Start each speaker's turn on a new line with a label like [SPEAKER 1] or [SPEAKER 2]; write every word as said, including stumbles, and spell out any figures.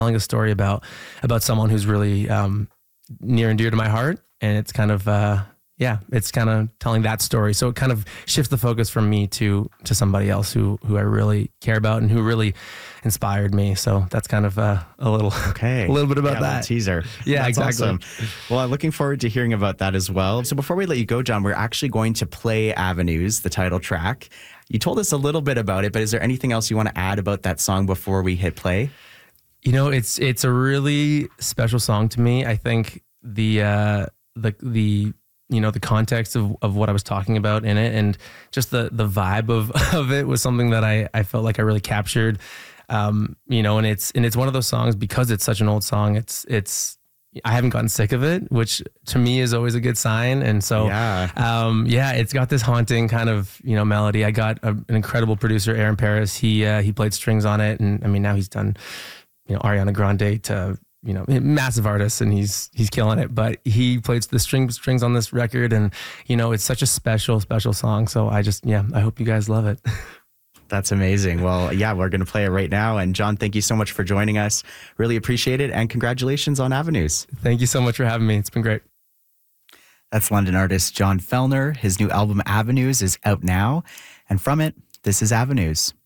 [SPEAKER 1] telling a story about about someone who's really um, near and dear to my heart, and it's kind of uh, yeah, it's kind of telling that story. So it kind of shifts the focus from me to to somebody else who who I really care about and who really inspired me. So that's kind of uh, a little
[SPEAKER 2] okay,
[SPEAKER 1] a little bit about
[SPEAKER 2] yeah,
[SPEAKER 1] that
[SPEAKER 2] teaser.
[SPEAKER 1] Yeah,
[SPEAKER 2] that's
[SPEAKER 1] exactly.
[SPEAKER 2] Awesome. Well, I'm looking forward to hearing about that as well. So before we let you go, John, we're actually going to play Avenues, the title track. You told us a little bit about it, but is there anything else you want to add about that song before we hit play?
[SPEAKER 1] You know, it's it's a really special song to me. I think the uh, the the you know the context of, of what I was talking about in it, and just the the vibe of, of it was something that I, I felt like I really captured. Um, you know, and it's and it's one of those songs, because it's such an old song. It's it's I haven't gotten sick of it, which to me is always a good sign. And so,
[SPEAKER 2] yeah,
[SPEAKER 1] um, yeah, it's got this haunting kind of, you know, melody. I got a, an incredible producer, Aaron Paris. He, uh, he played strings on it. And I mean, now he's done, you know, Ariana Grande to, you know, massive artist, and he's, he's killing it, but he plays the string strings on this record. And, you know, it's such a special, special song. So I just, yeah, I hope you guys love it.
[SPEAKER 2] That's amazing. Well, yeah, we're going to play it right now. And John, thank you so much for joining us. Really appreciate it. And congratulations on Avenues.
[SPEAKER 1] Thank you so much for having me. It's been great.
[SPEAKER 2] That's London artist John Fellner. His new album Avenues is out now. And from it, this is Avenues.